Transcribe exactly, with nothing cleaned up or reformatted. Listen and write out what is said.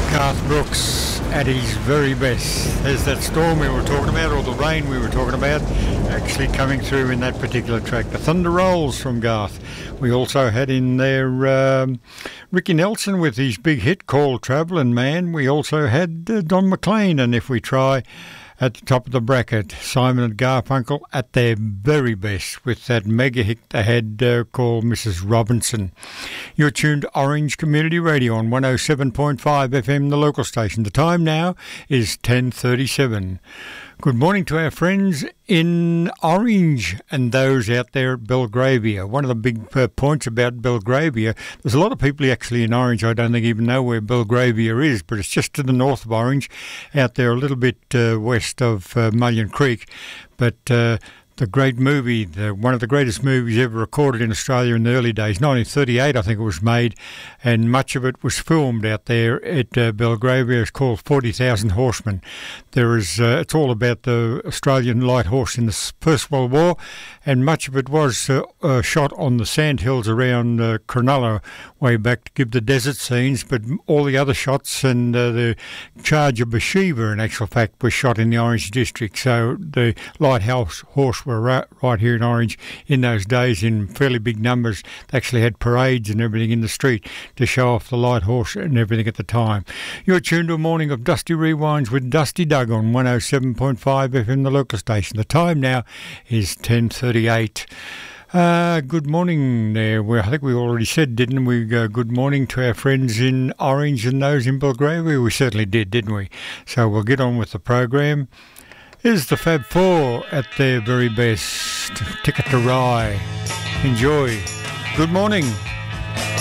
Garth Brooks at his very best. There's that storm we were talking about, or the rain we were talking about, actually coming through in that particular track. The Thunder Rolls from Garth. We also had in there um, Ricky Nelson with his big hit called Travelling Man. We also had uh, Don McLean, and If We Try, at the top of the bracket. Simon and Garfunkel at their very best with that mega hit they had uh, called Missus Robinson. You're tuned to Orange Community Radio on one oh seven point five F M, the local station. The time now is ten thirty-seven. Good morning to our friends in Orange and those out there at Belgravia. One of the big uh, points about Belgravia, there's a lot of people actually in Orange, I don't think even know where Belgravia is, but it's just to the north of Orange, out there a little bit uh, west of uh, Mullion Creek. But uh, the great movie, the, one of the greatest movies ever recorded in Australia in the early days, nineteen thirty-eight I think it was made, and much of it was filmed out there at uh, Belgravia. It's called forty thousand Horsemen. There is, uh, it's all about the Australian light horse in the First World War, and much of it was uh, uh, shot on the sandhills around uh, Cronulla way back to give the desert scenes, but all the other shots and uh, the charge of Bathsheba, in actual fact, was shot in the Orange district. So the lighthouse horse were right, right here in Orange in those days in fairly big numbers. They actually had parades and everything in the street to show off the light horse and everything at the time. You're tuned to a morning of Dusty Rewinds with Dusty Doug on one oh seven point five F M, the local station. The time now is ten thirty-eight. Uh, good morning there. Well, I think we already said, didn't we, uh, good morning to our friends in Orange and those in Belgravia? We certainly did, didn't we? So we'll get on with the program. Here's the Fab Four at their very best. Ticket to Rye. Enjoy. Good morning.